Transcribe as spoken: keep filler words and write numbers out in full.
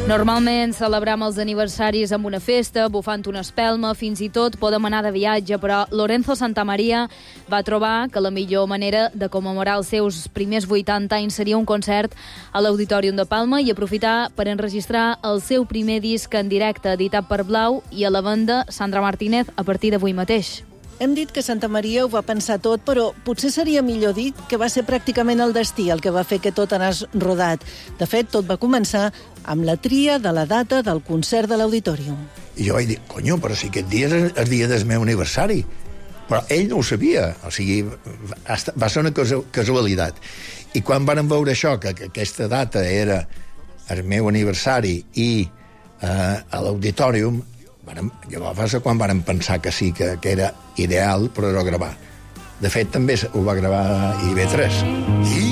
Normalment celebrem els aniversaris amb una festa, bufant una espelma, fins i tot podem anar de viatge, però Lorenzo Santamaría va trobar que la millor manera de commemorar els seus primers vuitanta anys seria un concert a l'Auditorium de Palma i aprofitar per enregistrar el seu primer disc en directe, editat per Blau, i a la banda Sandra Martínez a partir d'avui mateix. Hem dit que Santamaría ho va pensar tot, però potser seria millor dir que va ser pràcticament el destí el que va fer que tot anés rodat. De fet, tot va començar amb la tria de la data del concert de l'Auditorium. I jo vaig dir, conyo, però si aquest dia és el dia del meu aniversari. Però ell no ho sabia, o sigui, va ser una casualitat. I quan van veure això, que aquesta data era el meu aniversari i eh, a l'Auditorium, llavors va ser quan vàrem pensar que sí, que, que era ideal, però era gravar. De fet, també ho va gravar I B tres. I